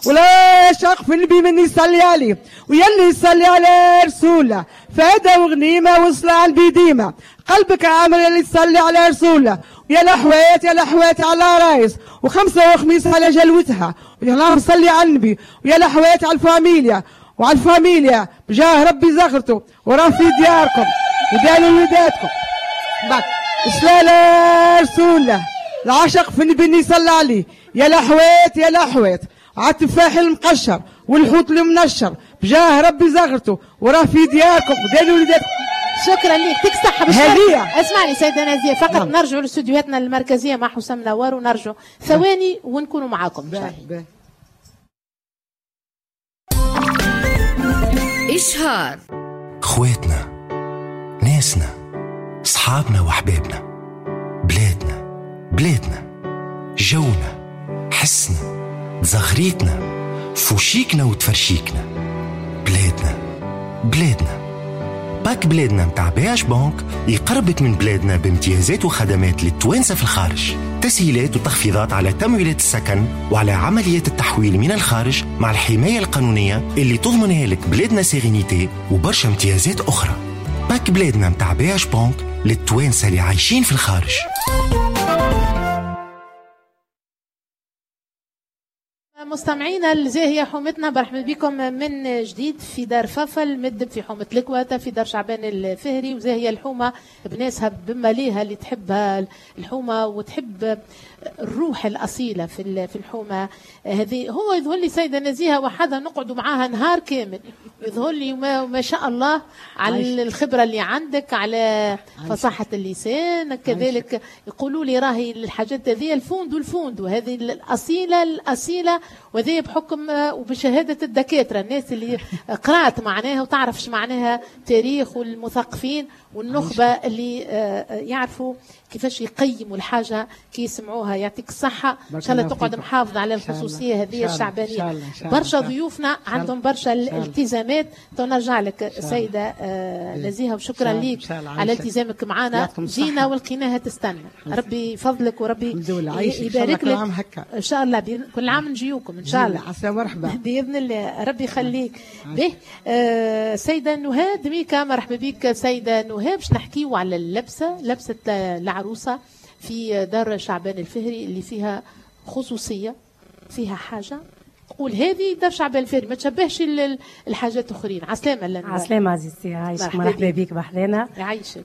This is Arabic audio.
ولا شق في النبي من يصلي عليه ويلي يصلي على رسوله فائدة وغنيمة وصلة على البديمة قلبك عامر يلي تصلي على رسوله ويا الأحوات يا الأحوات على رايس وخمسة وخميس على جلوتها ويا الله صلي على النبي ويا الأحوات على الفاميليا وعلى الفاميليا بجاه ربي زغرته وراه في دياركم ودار ولاداتكم بعد صلاة رسوله العشق في النبي صلى عليه يا الأحوات يا الأحوات على التفاح المقشر والحوت المنشر بجاه ربي زغرته وراه في دياركم ودار ولاداتكم. شكرا لك يعطيك الصحة. هدية. اسمعني سيدة نازية فقط نرجعوا لاستوديوهاتنا المركزية مع حسام نوار ونرجعوا ثواني ونكونوا معاكم. إشهار خواتنا ناسنا صحابنا وحبابنا بلادنا جونا حسنا زغريتنا فوشيكنا وتفرشيكنا بلادنا باك بلادنا متاع بياش بانك يقربت من بلادنا بامتيازات وخدمات للتوانسة في الخارج، تسهيلات وتخفيضات على تمويلات السكن وعلى عمليات التحويل من الخارج مع الحماية القانونية اللي تضمنها لك بلادنا سيرينيتي وبرشا امتيازات أخرى. باك بلادنا متاع بياش بانك للتوانسة اللي عايشين في الخارج. مستمعينا الزاهية حومتنا برحب بكم من جديد في دار ففل مدب في حومة الكواتا في دار شعبان الفهري. وزاهية الحومة بناسها بما ليها اللي تحبها الحومة وتحب الروح الأصيلة في الحومة هذه. هو يظهر لي سيدة نزيهة وحدها نقعدوا معاها نهار كامل، يظهر لي ما شاء الله على الخبرة اللي عندك، على فصاحة اللسان كذلك. يقولوا لي راهي الحاجات هذه الفوندو هذه الأصيلة وذي بحكم وبشهادة الدكاترة الناس اللي قرأت معناها وتعرفش معناها تاريخ والمثقفين والنخبة اللي يعرفوا كيفاش يقيموا الحاجة كي يسمعوها. يعطيك الصحة إن شاء الله تقعد محافظ على الخصوصية هذه الشعبانية. برشا ضيوفنا عندهم برشا الالتزامات. نرجع لك سيدة نزيهة وشكرا ليك على التزامك معنا. جينا ولقيناها تستنى. ربي يفضلك وربي يبارك لك إن شاء الله. كل عام نجيوكم إن شاء الله. عسى مرحبا بإذن الله ربي يخليك. به سيدة نهاد ميكا مرحبا بك سيدة نهاد. باش نحكيو على لبسة العروسة في دار شعبان الفهري اللي فيها خصوصية، فيها حاجة تقول هذه دار شعبان الفهري ما تشبهش الحاجات الأخرين. عسلامة عسلامة عزيزتي عايشك مرحبا بك بحذانا. يعيشك.